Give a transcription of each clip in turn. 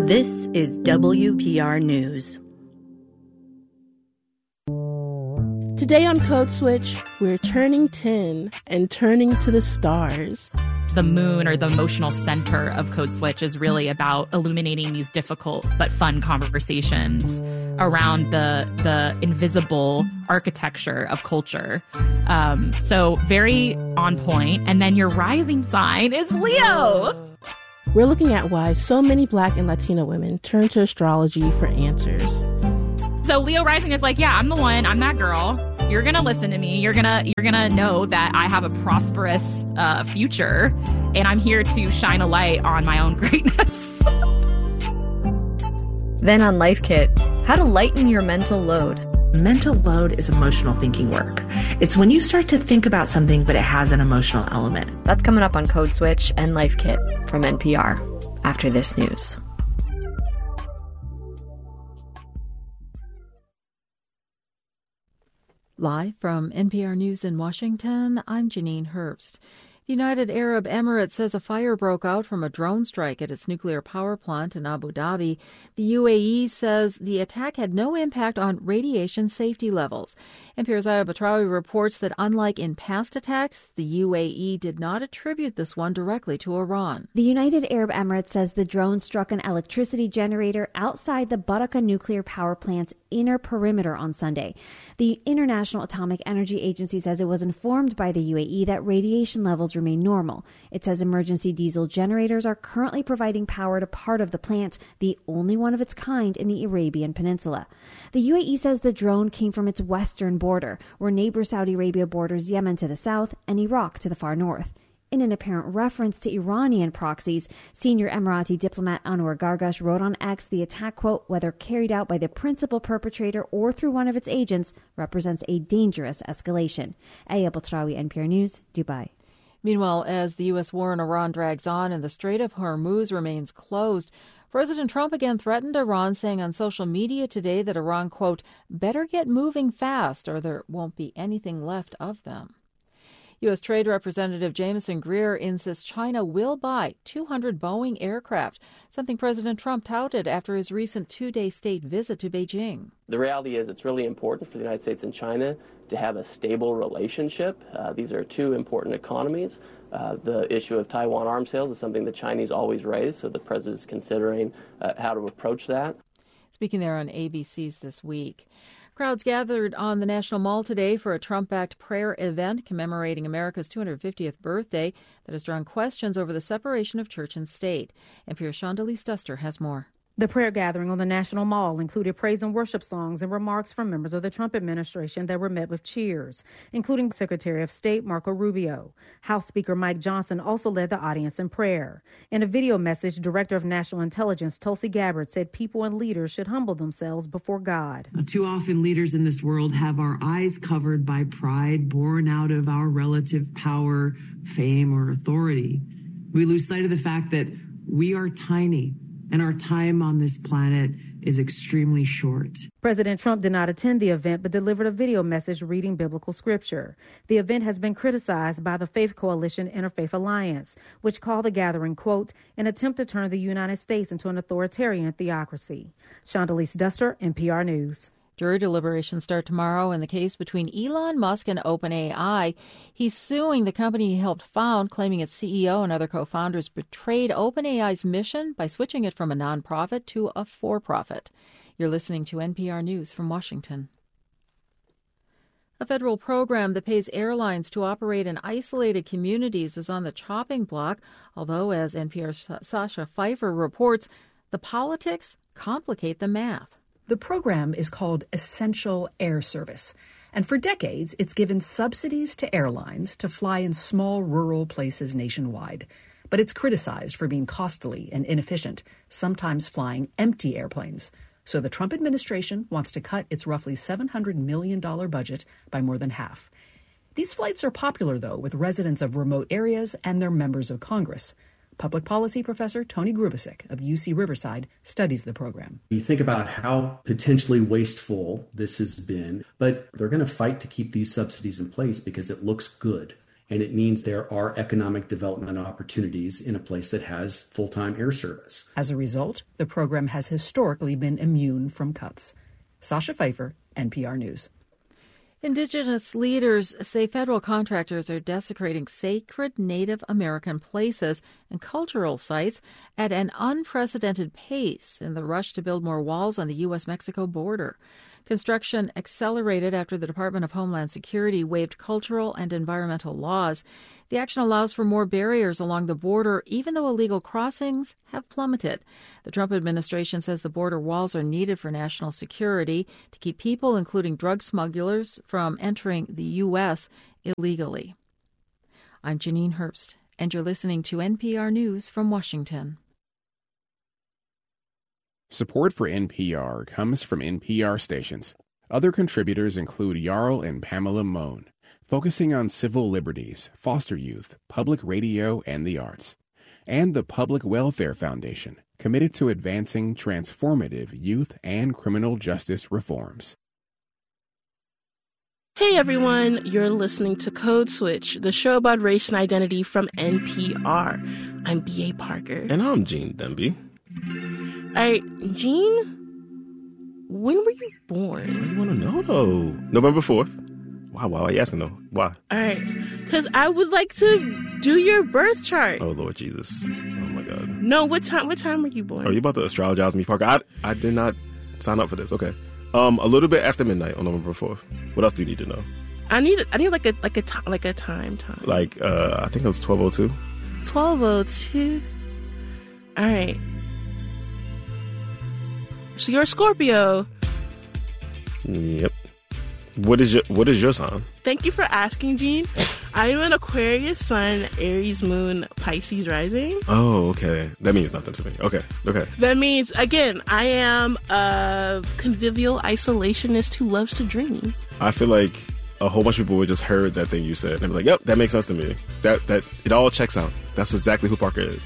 This is WPR News. Today on Code Switch, we're turning 10 and turning to the stars. The moon, or the emotional center of Code Switch, is really about illuminating these difficult but fun conversations around the invisible architecture of culture. So very on point. And then your rising sign is Leo. We're looking at why so many Black and Latino women turn to astrology for answers. So Leo rising is like, yeah, I'm the one. I'm that girl. You're going to listen to me. You're going to know that I have a prosperous future, and I'm here to shine a light on my own greatness. Then on Life Kit, how to lighten your mental load. Mental load is emotional thinking work. It's when you start to think about something, but it has an emotional element. That's coming up on Code Switch and Life Kit from NPR after this news. Live from NPR News in Washington, I'm Janine Herbst. The United Arab Emirates says a fire broke out from a drone strike at its nuclear power plant in Abu Dhabi. The UAE says the attack had no impact on radiation safety levels. NPR's Aya Batrawi reports that unlike in past attacks, the UAE did not attribute this one directly to Iran. The United Arab Emirates says the drone struck an electricity generator outside the Barakah nuclear power plant's inner perimeter on Sunday. The International Atomic Energy Agency says it was informed by the UAE that radiation levels remain normal. It says emergency diesel generators are currently providing power to part of the plant, the only one of its kind in the Arabian Peninsula. The UAE says the drone came from its western border, where neighbor Saudi Arabia borders Yemen to the south and Iraq to the far north. In an apparent reference to Iranian proxies, senior Emirati diplomat Anwar Gargash wrote on X the attack, quote, whether carried out by the principal perpetrator or through one of its agents, represents a dangerous escalation. Aya Batrawi, NPR News, Dubai. Meanwhile, as the U.S. war in Iran drags on and the Strait of Hormuz remains closed, President Trump again threatened Iran, saying on social media today that Iran, quote, better get moving fast or there won't be anything left of them. U.S. Trade Representative Jameson Greer insists China will buy 200 Boeing aircraft, something President Trump touted after his recent two-day state visit to Beijing. The reality is it's really important for the United States and China to have a stable relationship. These are two important economies. The issue of Taiwan arms sales is something the Chinese always raise, so the president is considering how to approach that. Speaking there on ABC's This Week. Crowds gathered on the National Mall today for a Trump-backed prayer event commemorating America's 250th birthday that has drawn questions over the separation of church and state. NPR's Shondelise Duster has more. The prayer gathering on the National Mall included praise and worship songs and remarks from members of the Trump administration that were met with cheers, including Secretary of State Marco Rubio. House Speaker Mike Johnson also led the audience in prayer. In a video message, Director of National Intelligence Tulsi Gabbard said people and leaders should humble themselves before God. Too often leaders in this world have our eyes covered by pride born out of our relative power, fame, or authority. We lose sight of the fact that we are tiny, and our time on this planet is extremely short. President Trump did not attend the event, but delivered a video message reading biblical scripture. The event has been criticized by the faith coalition Interfaith Alliance, which called the gathering, quote, an attempt to turn the United States into an authoritarian theocracy. Shondelise Duster, NPR News. Jury deliberations start tomorrow in the case between Elon Musk and OpenAI. He's suing the company he helped found, claiming its CEO and other co-founders betrayed OpenAI's mission by switching it from a nonprofit to a for-profit. You're listening to NPR News from Washington. A federal program that pays airlines to operate in isolated communities is on the chopping block, although, as NPR's Sasha Pfeiffer reports, the politics complicate the math. The program is called Essential Air Service, and for decades it's given subsidies to airlines to fly in small rural places nationwide. But it's criticized for being costly and inefficient, sometimes flying empty airplanes. So the Trump administration wants to cut its roughly $700 million budget by more than half. These flights are popular, though, with residents of remote areas and their members of Congress. Public policy professor Tony Grubasic of UC Riverside studies the program. You think about how potentially wasteful this has been, but they're going to fight to keep these subsidies in place because it looks good. and it means there are economic development opportunities in a place that has full-time air service. As a result, the program has historically been immune from cuts. Sasha Pfeiffer, NPR News. Indigenous leaders say federal contractors are desecrating sacred Native American places and cultural sites at an unprecedented pace in the rush to build more walls on the U.S.-Mexico border. Construction accelerated after the Department of Homeland Security waived cultural and environmental laws. The action allows for more barriers along the border, even though illegal crossings have plummeted. The Trump administration says the border walls are needed for national security to keep people, including drug smugglers, from entering the U.S. illegally. I'm Janine Herbst, and you're listening to NPR News from Washington. Support for NPR comes from NPR stations. Other contributors include Jarl and Pamela Mohn, focusing on civil liberties, foster youth, public radio, and the arts. And the Public Welfare Foundation, committed to advancing transformative youth and criminal justice reforms. Hey everyone, you're listening to Code Switch, the show about race and identity from NPR. I'm B.A. Parker. And I'm Gene Demby. All right, Gene, when were you born? What do you want to know, though? November 4th. Why are you asking, though? Why? All right, because I would like to do your birth chart. Oh, Lord Jesus. Oh, my God. No, what time were you born? Oh, you about to astrologize me, Parker? I did not sign up for this. Okay. A little bit after midnight on November 4th. What else do you need to know? I need like a time. Like, I think it was 12:02. 12:02? All right. So you're a Scorpio. Yep. What is your sign? Thank you for asking, Gene. I'm an Aquarius sun, Aries moon, Pisces rising. Oh, okay. That means nothing to me. Okay. That means, again, I am a convivial isolationist who loves to dream. I feel like a whole bunch of people would just heard that thing you said and be like, yep, that makes sense to me. That it all checks out. That's exactly who Parker is.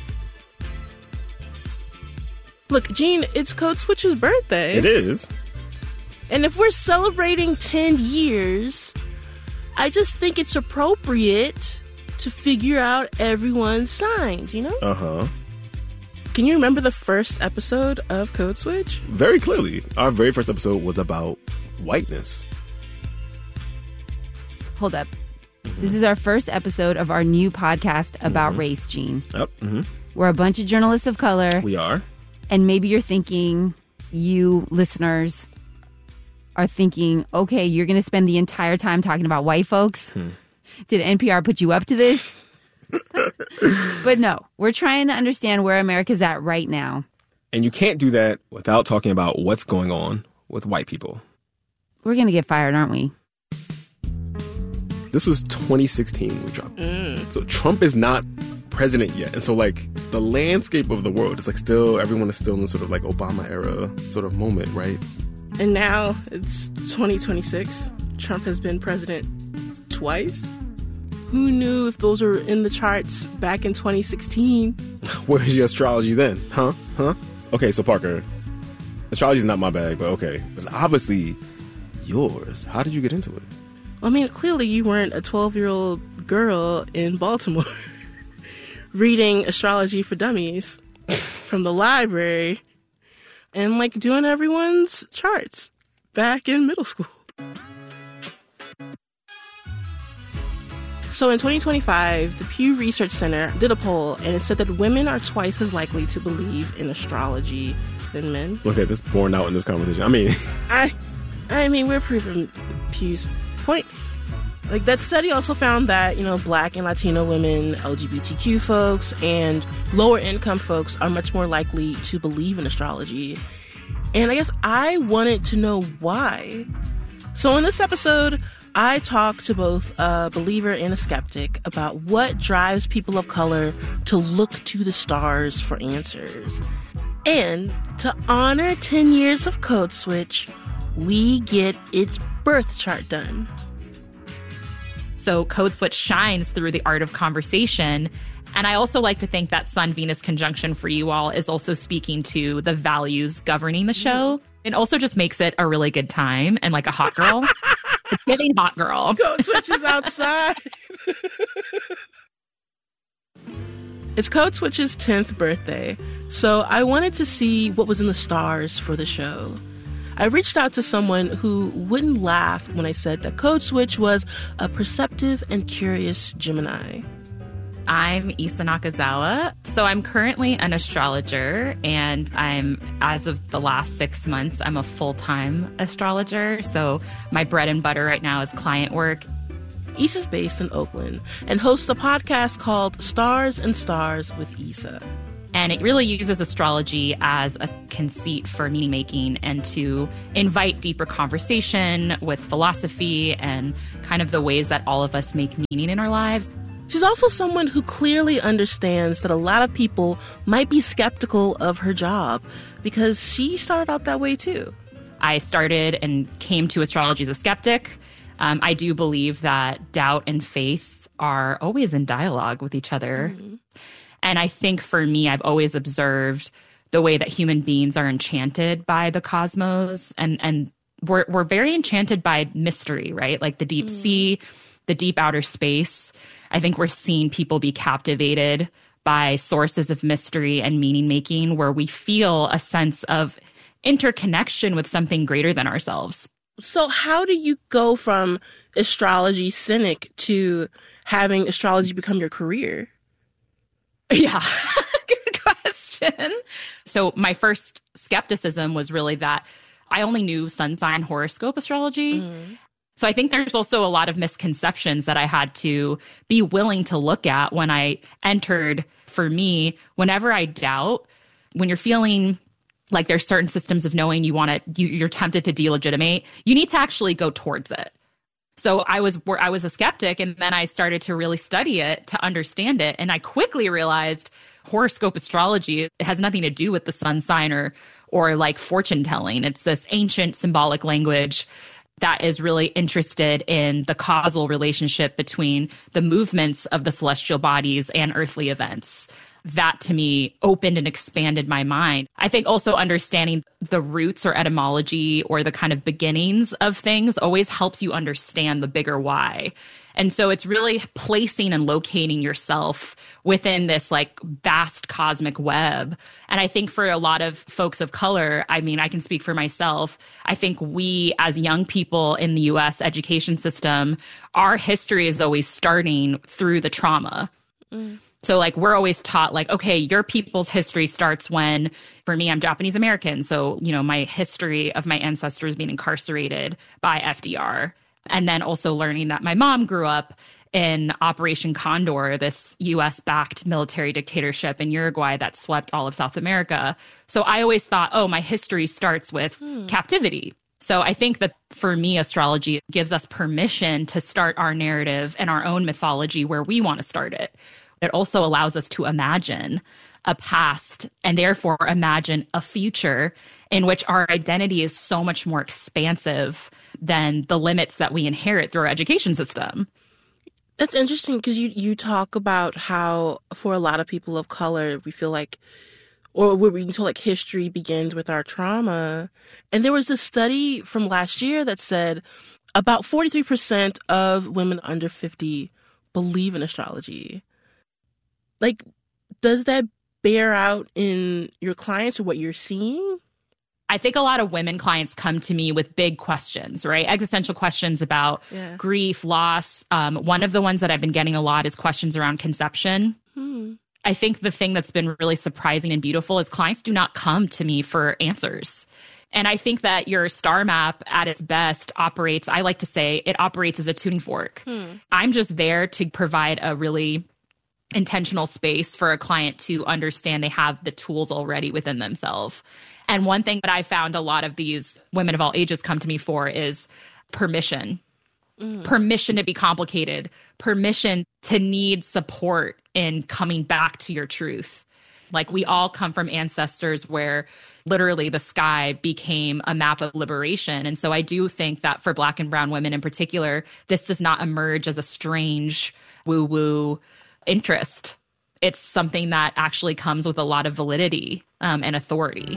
Look, Gene, it's Code Switch's birthday. It is. And if we're celebrating 10 years, I just think it's appropriate to figure out everyone's signs, you know? Uh-huh. Can you remember the first episode of Code Switch? Very clearly. Our very first episode was about whiteness. Hold up. Mm-hmm. This is our first episode of our new podcast about race, Gene. Yep. Mm-hmm. We're a bunch of journalists of color. We are. And maybe you're thinking, you listeners are thinking, okay, you're going to spend the entire time talking about white folks? Did NPR put you up to this? But no, we're trying to understand where America's at right now. And you can't do that without talking about what's going on with white people. We're going to get fired, aren't we? This was 2016 when Trump. So Trump is not president yet. And so, like, the landscape of the world is, like, still, everyone is still in sort of, like, Obama era sort of moment, right? And now it's 2026. Trump has been president twice. Who knew if those were in the charts back in 2016? Where's your astrology then? Huh? Okay, so Parker, astrology's not my bag, but okay. It's obviously yours. How did you get into it? I mean, clearly you weren't a 12-year-old girl in Baltimore reading Astrology for Dummies from the library and, like, doing everyone's charts back in middle school. So in 2025, the Pew Research Center did a poll, and it said that women are twice as likely to believe in astrology than men. Okay, this borne out in this conversation. I mean, we're proving Pew's point. Like, that study also found that, Black and Latino women, LGBTQ folks, and lower income folks are much more likely to believe in astrology. And I guess I wanted to know why. So in this episode, I talked to both a believer and a skeptic about what drives people of color to look to the stars for answers. And to honor 10 years of Code Switch, we get its birth chart done. So Code Switch shines through the art of conversation. And I also like to think that Sun-Venus conjunction for you all is also speaking to the values governing the show. It also just makes it a really good time and like a hot girl. It's giving hot girl. Code Switch is outside. It's Code Switch's 10th birthday, so I wanted to see what was in the stars for the show. I reached out to someone who wouldn't laugh when I said that Code Switch was a perceptive and curious Gemini. I'm Isa Nakazawa. So I'm currently an astrologer, and as of the last 6 months, I'm a full-time astrologer. So my bread and butter right now is client work. Isa's based in Oakland and hosts a podcast called Stars and Stars with Isa. And it really uses astrology as a conceit for meaning making and to invite deeper conversation with philosophy and kind of the ways that all of us make meaning in our lives. She's also someone who clearly understands that a lot of people might be skeptical of her job because she started out that way too. I started and came to astrology as a skeptic. I do believe that doubt and faith are always in dialogue with each other. Mm-hmm. And I think for me, I've always observed the way that human beings are enchanted by the cosmos. And we're very enchanted by mystery, right? Like the deep sea, the deep outer space. I think we're seeing people be captivated by sources of mystery and meaning making where we feel a sense of interconnection with something greater than ourselves. So how do you go from astrology cynic to having astrology become your career? Yeah, good question. So my first skepticism was really that I only knew sun sign horoscope astrology. Mm. So I think there's also a lot of misconceptions that I had to be willing to look at when I entered. For me, whenever I doubt, when you're feeling like there's certain systems of knowing you're tempted to delegitimate, you need to actually go towards it. So I was a skeptic, and then I started to really study it to understand it. And I quickly realized horoscope astrology, it has nothing to do with the sun sign or like fortune telling. It's this ancient symbolic language that is really interested in the causal relationship between the movements of the celestial bodies and earthly events. That to me opened and expanded my mind. I think also understanding the roots or etymology or the kind of beginnings of things always helps you understand the bigger why. And so it's really placing and locating yourself within this like vast cosmic web. And I think for a lot of folks of color, I mean, I can speak for myself. I think we as young people in the US education system, our history is always starting through the trauma. Mm. So like we're always taught like, okay, your people's history starts when, for me, I'm Japanese American. So, my history of my ancestors being incarcerated by FDR. And then also learning that my mom grew up in Operation Condor, this US-backed military dictatorship in Uruguay that swept all of South America. So I always thought, my history starts with captivity. So I think that for me, astrology gives us permission to start our narrative and our own mythology where we want to start it. It also allows us to imagine a past and therefore imagine a future in which our identity is so much more expansive than the limits that we inherit through our education system. That's interesting because you talk about how for a lot of people of color, we feel like, or we're being told like history begins with our trauma. And there was a study from last year that said about 43% of women under 50 believe in astrology. Like, does that bear out in your clients or what you're seeing? I think a lot of women clients come to me with big questions, right? Existential questions about grief, loss. One of the ones that I've been getting a lot is questions around conception. I think the thing that's been really surprising and beautiful is clients do not come to me for answers. And I think that your star map at its best operates, I like to say, it operates as a tuning fork. I'm just there to provide a really intentional space for a client to understand they have the tools already within themselves. And one thing that I found a lot of these women of all ages come to me for is permission. Permission to be complicated, permission to need support in coming back to your truth. Like we all come from ancestors where literally the sky became a map of liberation. And so I do think that for Black and brown women in particular, this does not emerge as a strange woo-woo interest. It's something that actually comes with a lot of validity and authority.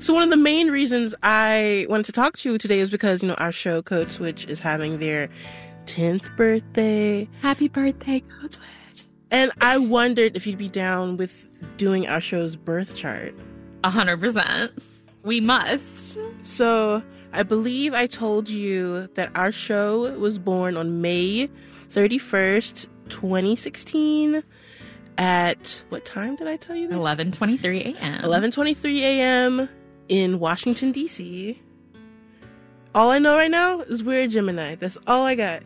So one of the main reasons I wanted to talk to you today is because, you know, our show Code Switch is having their 10th birthday. Happy birthday, Code Switch. And I wondered if you'd be down with doing our show's birth chart. 100%. We must. So I believe I told you that our show was born on May 31st, 2016 at, what time did I tell you that? 11:23 a.m. 11:23 a.m. in Washington, D.C. All I know right now is we're a Gemini. That's all I got.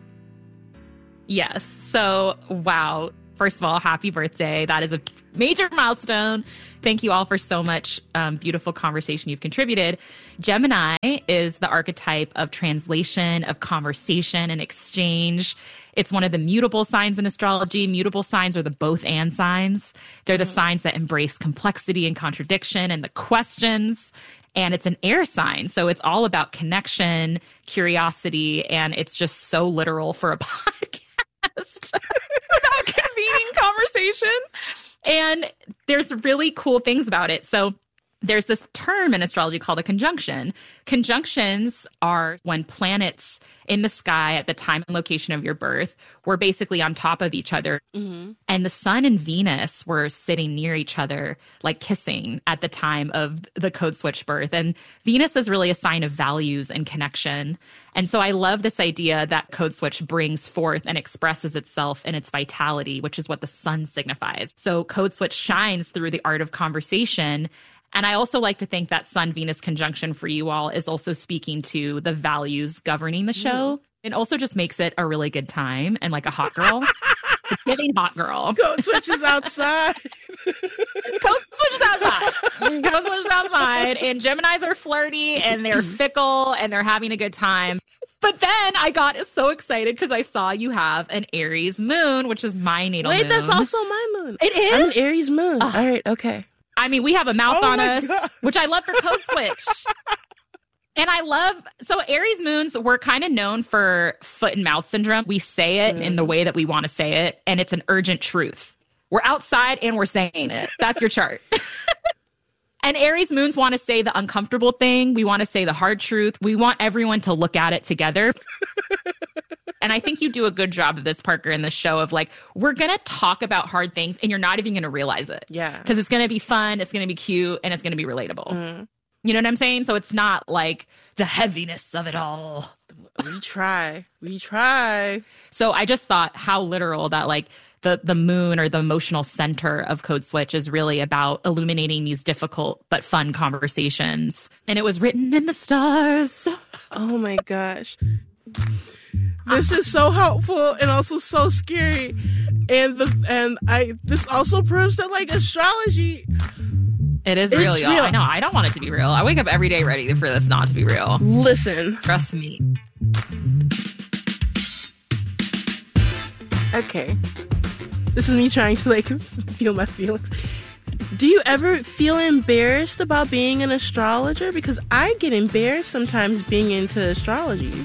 Yes. So, wow. First of all, happy birthday. That is a major milestone. Thank you all for so much beautiful conversation you've contributed. Gemini is the archetype of translation, of conversation and exchange. It's one of the mutable signs in astrology. Mutable signs are the both and signs. They're the signs that embrace complexity and contradiction and the questions. And it's an air sign. So it's all about connection, curiosity, and it's just so literal for a podcast about convening conversation. And there's really cool things about it. So there's this term in astrology called a conjunction. Conjunctions are when planets in the sky at the time and location of your birth were basically on top of each other. Mm-hmm. And the sun and Venus were sitting near each other, like kissing at the time of the Code Switch birth. And Venus is really a sign of values and connection. And so I love this idea that Code Switch brings forth and expresses itself in its vitality, which is what the sun signifies. So Code Switch shines through the art of conversation. And I also like to think that Sun-Venus conjunction for you all is also speaking to the values governing the show. It also just makes it a really good time and like a hot girl. It's giving hot girl. Code Switch is outside. Code Switch is outside. Code Switch is outside. And Geminis are flirty and they're fickle and they're having a good time. But then I got so excited because I saw you have an Aries moon, which is my natal moon. Wait, that's also my moon. It is? I'm an Aries moon. All right, okay. I mean, we have a mouth on us, gosh. which I love for Code Switch. And I love, so Aries moons, we're kind of known for foot and mouth syndrome. We say it in the way that we want to say it, and it's an urgent truth. We're outside and we're saying it. That's your chart. And Aries moons want to say the uncomfortable thing. We want to say the hard truth. We want everyone to look at it together. And I think you do a good job of this, Parker, in the show of like, we're going to talk about hard things and you're not even going to realize it. Yeah. Because it's going to be fun, it's going to be cute, and it's going to be relatable. You know what I'm saying? So it's not like the heaviness of it all. We try. So I just thought how literal that like the moon or the emotional center of Code Switch is really about illuminating these difficult but fun conversations. And it was written in the stars. Oh my gosh. This is so helpful and also so scary. And this also proves that like astrology, it is real, y'all. I know. I don't want it to be real. I wake up every day ready for this not to be real. Listen. Trust me. Okay. This is me trying to like feel my feelings. Do you ever feel embarrassed about being an astrologer? Because I get embarrassed sometimes being into astrology.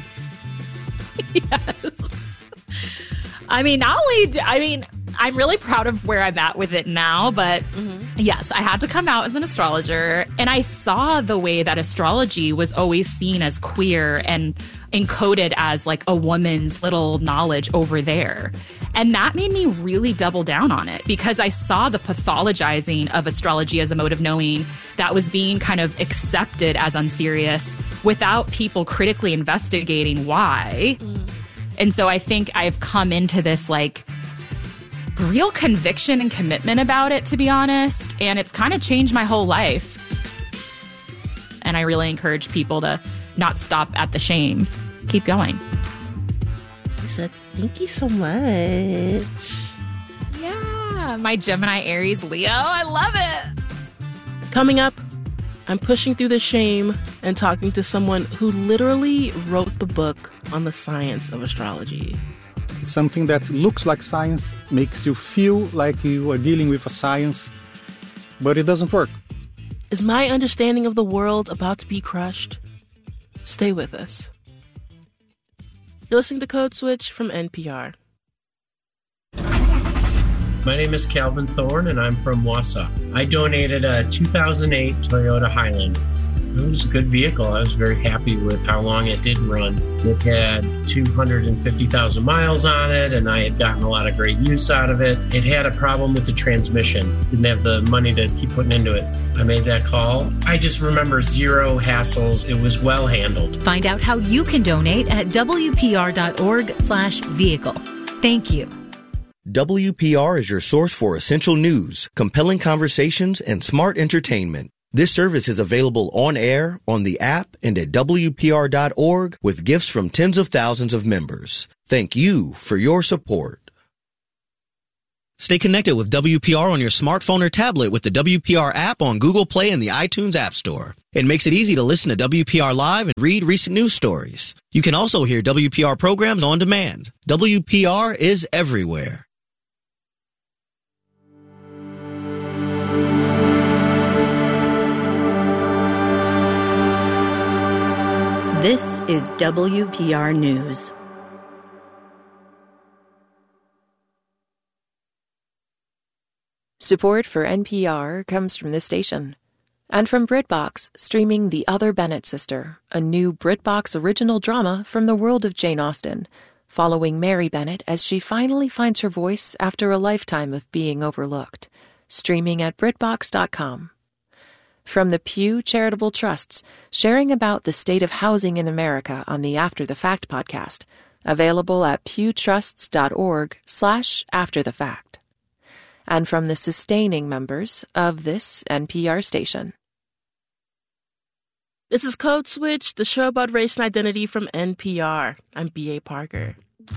Yes. I'm really proud of where I'm at with it now, but yes, I had to come out as an astrologer, and I saw the way that astrology was always seen as queer and encoded as like a woman's little knowledge over there. And that made me really double down on it because I saw the pathologizing of astrology as a mode of knowing that was being kind of accepted as unserious without people critically investigating why. And so I think I've come into this like real conviction and commitment about it, to be honest. And it's kind of changed my whole life. And I really encourage people to not stop at the shame. Keep going. Lisa, thank you so much. Yeah, my Gemini, Aries, Leo. I love it. Coming up, I'm pushing through the shame and talking to someone who literally wrote the book on the science of astrology. Something that looks like science makes you feel like you are dealing with a science, but it doesn't work. Is my understanding of the world about to be crushed? Stay with us. You're listening to Code Switch from NPR. My name is Calvin Thorne, and I'm from Wausau. I donated a 2008 Toyota Highland. It was a good vehicle. I was very happy with how long it did run. It had 250,000 miles on it, and I had gotten a lot of great use out of it. It had a problem with the transmission. Didn't have the money to keep putting into it. I made that call. I just remember zero hassles. It was well handled. Find out how you can donate at WPR.org/vehicle. Thank you. WPR is your source for essential news, compelling conversations, and smart entertainment. This service is available on air, on the app, and at WPR.org with gifts from tens of thousands of members. Thank you for your support. Stay connected with WPR on your smartphone or tablet with the WPR app on Google Play and the iTunes App Store. It makes it easy to listen to WPR Live and read recent news stories. You can also hear WPR programs on demand. WPR is everywhere. This is WPR News. Support for NPR comes from this station and from BritBox, streaming The Other Bennett Sister, a new BritBox original drama from the world of Jane Austen, following Mary Bennett as she finally finds her voice after a lifetime of being overlooked. Streaming at BritBox.com. From the Pew Charitable Trusts, sharing about the state of housing in America on the After the Fact podcast, available at pewtrusts.org/afterthefact. And from the sustaining members of this NPR station. This is Code Switch, the show about race and identity from NPR. I'm B.A. Parker.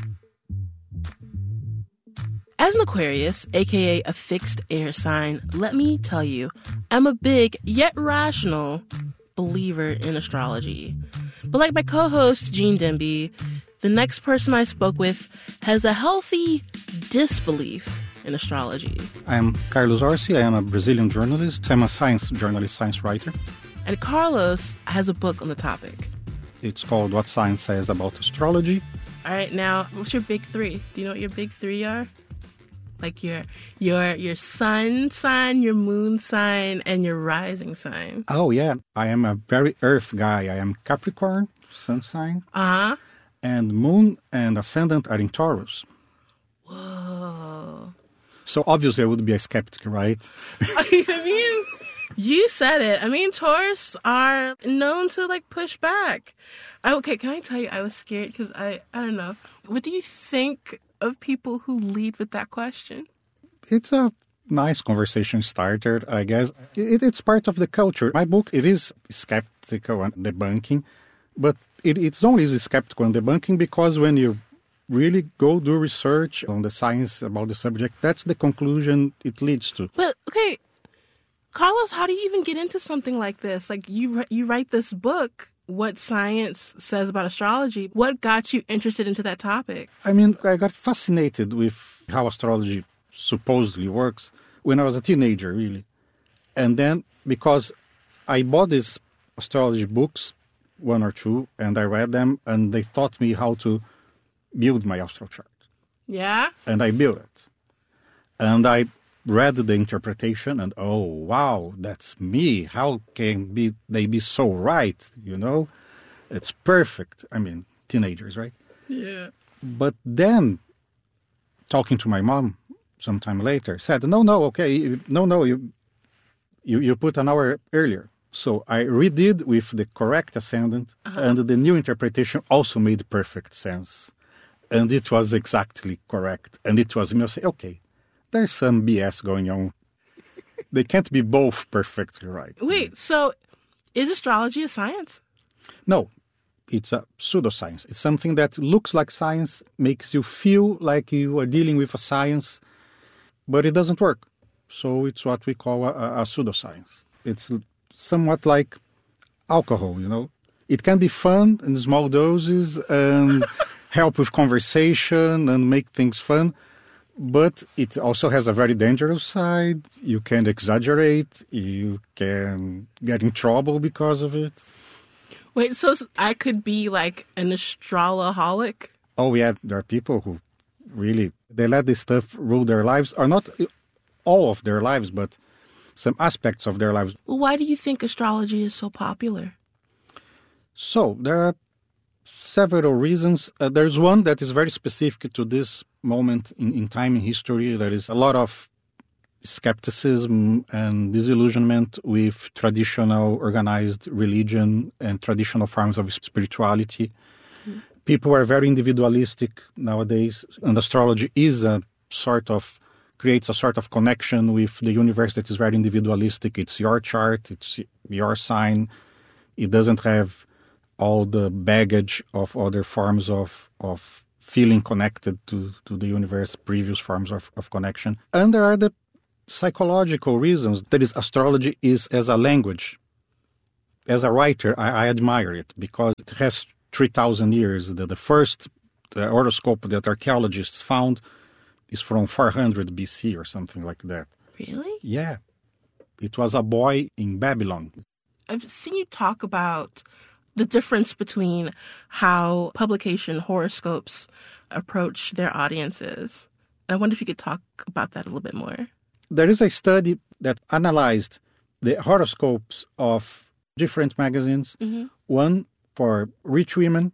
As an Aquarius, aka a fixed air sign, let me tell you, I'm a big yet rational believer in astrology. But like my co-host, Gene Demby, the next person I spoke with has a healthy disbelief in astrology. I am Carlos Orsi. I am a Brazilian journalist. I'm a science journalist, science writer. And Carlos has a book on the topic. It's called What Science Says About Astrology. All right, now, what's your big three? Do you know what your big three are? Like your sun sign, your moon sign, and your rising sign. Oh, yeah. I am a very earth guy. I am Capricorn, sun sign. Uh-huh. And moon and ascendant are in Taurus. Whoa. So obviously I would be a skeptic, right? I mean, you said it. I mean, Taurus are known to, like, push back. Okay, can I tell you, I was scared because I don't know. What do you think of people who lead with that question? It's a nice conversation starter, I guess. It's part of the culture. My book, it is skeptical and debunking, but it's only skeptical and debunking because when you really go do research on the science about the subject, that's the conclusion it leads to. But, okay, Carlos, how do you even get into something like this? Like, you write this book, What Science Says About Astrology. What got you interested into that topic? I mean, I got fascinated with how astrology supposedly works when I was a teenager, really. And then, because I bought these astrology books, one or two, and I read them, and they taught me how to build my astral chart. Yeah? And I built it. And I read the interpretation, and oh, wow, that's me. How can they be so right, you know? It's perfect. I mean, teenagers, right? Yeah. But then, talking to my mom sometime later, said, no, you put an hour earlier. So I redid with the correct ascendant, and the new interpretation also made perfect sense. And it was exactly correct. And it was me saying, okay, there's some BS going on. They can't be both perfectly right. Wait, so is astrology a science? No, it's a pseudoscience. It's something that looks like science, makes you feel like you are dealing with a science, but it doesn't work. So it's what we call a pseudoscience. It's somewhat like alcohol, you know. It can be fun in small doses and help with conversation and make things fun. But it also has a very dangerous side. You can exaggerate. You can get in trouble because of it. Wait, so I could be like an astrolaholic? Oh, yeah. There are people who really, they let this stuff rule their lives. Or not all of their lives, but some aspects of their lives. Well, why do you think astrology is so popular? So there are several reasons. There's one that is very specific to this moment in time in history. There is a lot of skepticism and disillusionment with traditional organized religion and traditional forms of spirituality. Mm-hmm. People are very individualistic nowadays, and astrology is creates a sort of connection with the universe that is very individualistic. It's your chart, it's your sign. It doesn't have all the baggage of other forms of feeling connected to the universe, previous forms of connection. And there are the psychological reasons. That is, astrology is as a language. As a writer, I admire it because it has 3,000 years. The first horoscope that archaeologists found is from 400 BC or something like that. Really? Yeah. It was a boy in Babylon. I've seen you talk about the difference between how publication horoscopes approach their audiences. I wonder if you could talk about that a little bit more. There is a study that analyzed the horoscopes of different magazines, one for rich women,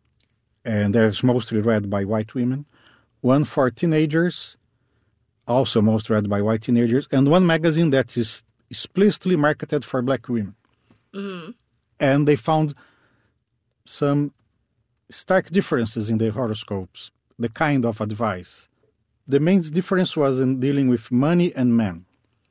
and that's mostly read by white women, one for teenagers, also most read by white teenagers, and one magazine that is explicitly marketed for black women. Mm-hmm. And they found some stark differences in the horoscopes, the kind of advice. The main difference was in dealing with money and men.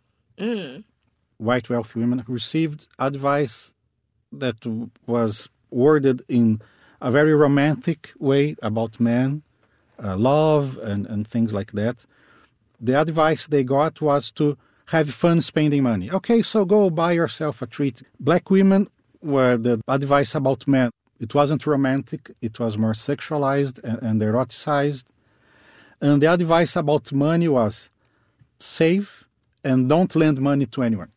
Mm. White wealthy women received advice that was worded in a very romantic way about men, love and things like that. The advice they got was to have fun spending money. Okay, so go buy yourself a treat. Black women were the advice about men. It wasn't romantic. It was more sexualized and eroticized. And the advice about money was save and don't lend money to anyone.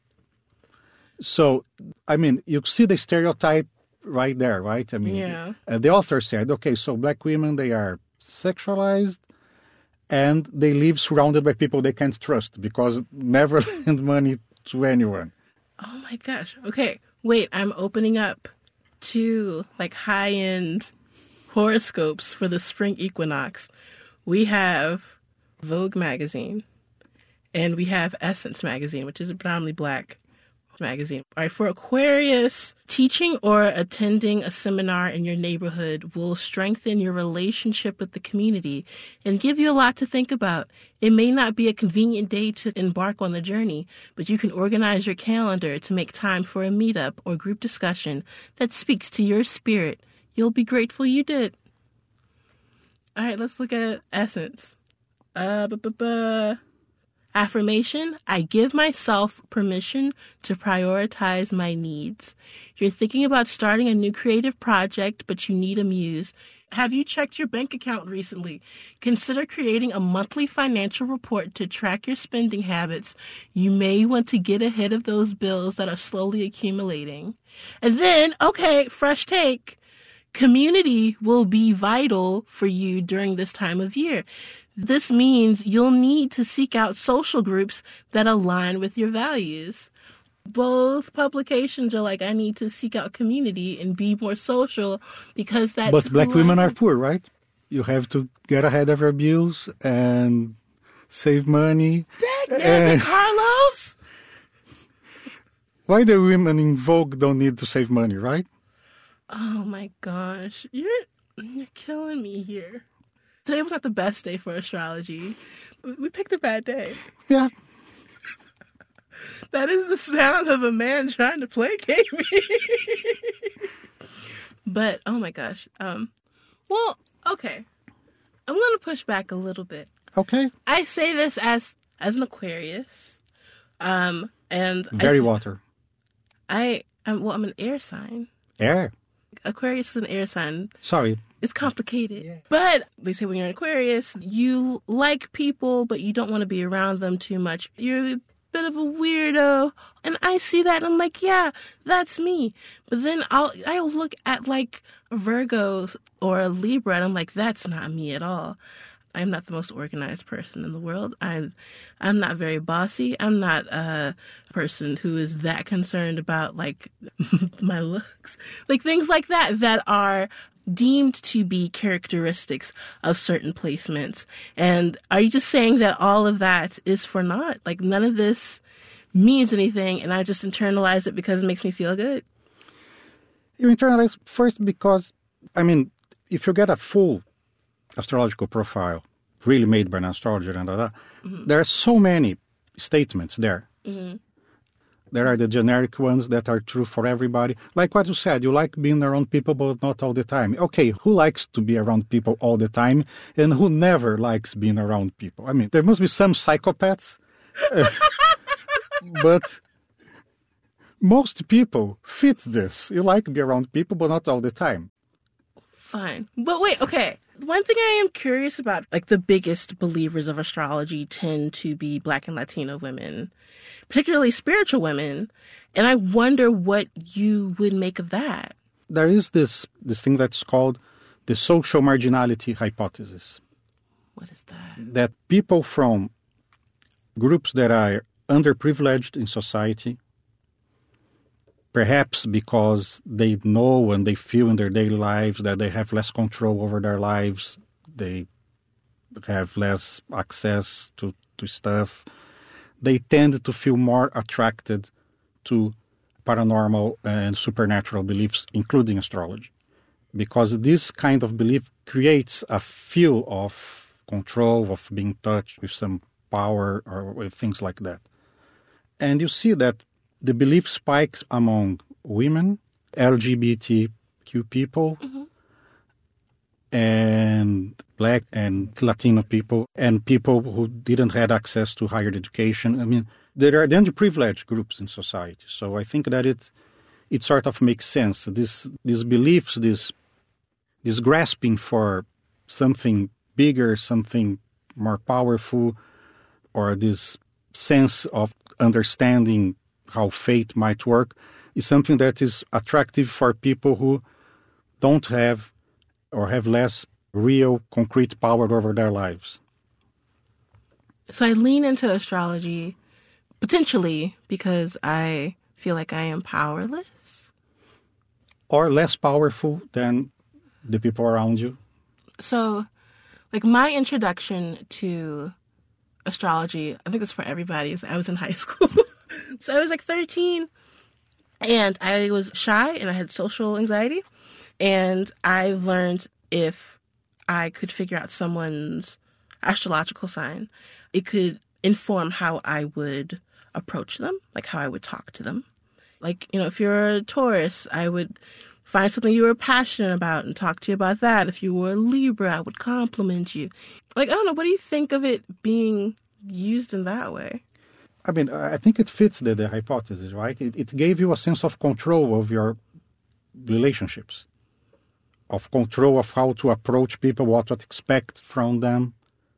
So, I mean, you see the stereotype right there, right? I mean, yeah. The author said, okay, so black women, they are sexualized and they live surrounded by people they can't trust because never lend money to anyone. Oh my gosh. Okay, wait, I'm opening up to like high-end horoscopes for the spring equinox. We have Vogue magazine and we have Essence magazine, which is a predominantly black magazine. All right, for Aquarius, teaching or attending a seminar in your neighborhood will strengthen your relationship with the community and give you a lot to think about. It may not be a convenient day to embark on the journey, but you can organize your calendar to make time for a meetup or group discussion that speaks to your spirit. You'll be grateful you did. All right, let's look at Essence. Affirmation, I give myself permission to prioritize my needs. You're thinking about starting a new creative project, but you need a muse. Have you checked your bank account recently? Consider creating a monthly financial report to track your spending habits. You may want to get ahead of those bills that are slowly accumulating. And then, okay, fresh take. Community will be vital for you during this time of year. This means you'll need to seek out social groups that align with your values. Both publications are like, I need to seek out community and be more social because that's... But black women are poor, right? You have to get ahead of your bills and save money. Dang, Carlos! Why the women in Vogue don't need to save money, right? Oh my gosh, you're killing me here. Today was not the best day for astrology. We picked a bad day. Yeah. That is the sound of a man trying to placate me. But, oh my gosh. Well, okay. I'm going to push back a little bit. Okay. I say this as an Aquarius. And Very water. I'm an air sign. Air? Aquarius is an air sign. Sorry. It's complicated. Yeah. But they say when you're an Aquarius, you like people, but you don't want to be around them too much. You're a bit of a weirdo. And I see that and I'm like, yeah, that's me. But then I'll look at like a Virgo or a Libra and I'm like, that's not me at all. I'm not the most organized person in the world. I'm not very bossy. I'm not a person who is that concerned about like my looks, like things like that are deemed to be characteristics of certain placements. And are you just saying that all of that is for naught? Like none of this means anything, and I just internalize it because it makes me feel good? You internalize first because, I mean, if you get a full astrological profile really made by an astrologer and there are so many statements there. Mm-hmm. There are the generic ones that are true for everybody. Like what you said, you like being around people, but not all the time. Okay, who likes to be around people all the time and who never likes being around people? I mean, there must be some psychopaths, but most people fit this. You like to be around people, but not all the time. Fine. But wait, okay. One thing I am curious about, like the biggest believers of astrology tend to be Black and Latino women, particularly spiritual women. And I wonder what you would make of that. There is this thing that's called the social marginality hypothesis. What is that? That people from groups that are underprivileged in society, perhaps because they know and they feel in their daily lives that they have less control over their lives, they have less access to stuff, they tend to feel more attracted to paranormal and supernatural beliefs, including astrology. Because this kind of belief creates a feel of control, of being touched with some power or with things like that. And you see that the belief spikes among women, LGBTQ people, and Black and Latino people, and people who didn't have access to higher education. I mean, there are the underprivileged groups in society. So I think that it sort of makes sense. These beliefs, this grasping for something bigger, something more powerful, or this sense of understanding how fate might work is something that is attractive for people who don't have or have less real concrete power over their lives. So I lean into astrology potentially because I feel like I am powerless. Or less powerful than the people around you. So, like my introduction to astrology, I think it's for everybody, is I was in high school. So I was like 13 and I was shy and I had social anxiety. And I learned if I could figure out someone's astrological sign, it could inform how I would approach them, like how I would talk to them. Like, you know, if you're a Taurus, I would find something you were passionate about and talk to you about that. If you were a Libra, I would compliment you. Like, I don't know, what do you think of it being used in that way? I mean, I think it fits the hypothesis, right? It gave you a sense of control of your relationships, of control of how to approach people, what to expect from them.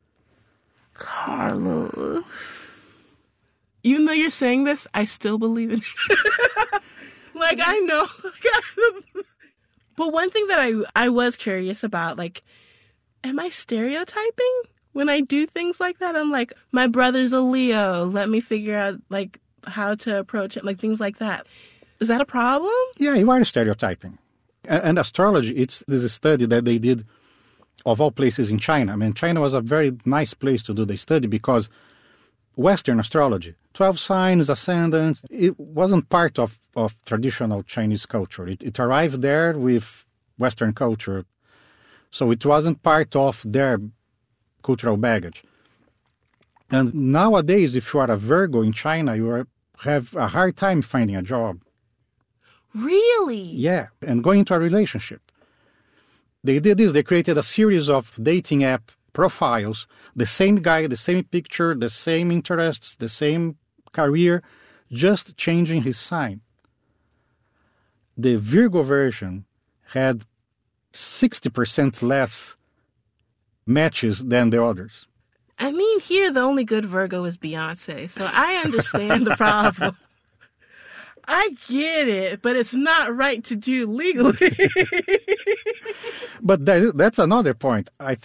Carlos, even though you're saying this, I still believe in it. Like, I know. But one thing that I was curious about, like, am I stereotyping? When I do things like that, I'm like, my brother's a Leo. Let me figure out, like, how to approach it, like things like that. Is that a problem? Yeah, you are stereotyping. And astrology, there's a study that they did of all places in China. I mean, China was a very nice place to do the study because Western astrology, 12 signs, ascendants, it wasn't part of traditional Chinese culture. It arrived there with Western culture. So it wasn't part of their cultural baggage. And nowadays, if you are a Virgo in China, you have a hard time finding a job. Really? Yeah, and going into a relationship. They did this. They created a series of dating app profiles. The same guy, the same picture, the same interests, the same career, just changing his sign. The Virgo version had 60% less matches than the others. I mean, here the only good Virgo is Beyonce, so I understand the problem. I get it, but it's not right to do legally. But that's another point. I think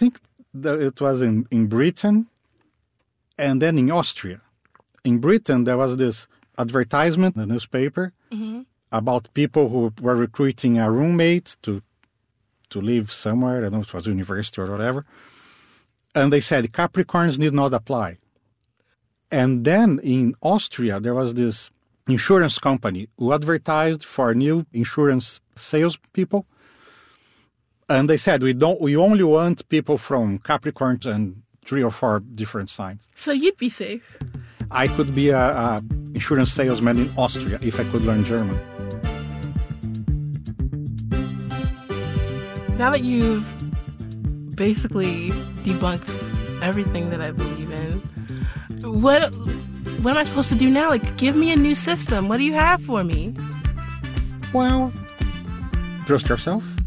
It was in Britain and then in Austria. In Britain, there was this advertisement in the newspaper about people who were recruiting a roommate to live somewhere. I don't know if it was university or whatever. And they said Capricorns need not apply. And then in Austria, there was this insurance company who advertised for new insurance salespeople. And they said, we only want people from Capricorns and 3 or 4 different signs. So you'd be safe. I could be a insurance salesman in Austria if I could learn German. Now that you've basically debunked everything that I believe in, what am I supposed to do now? Like, give me a new system. What do you have for me? Well, trust yourself.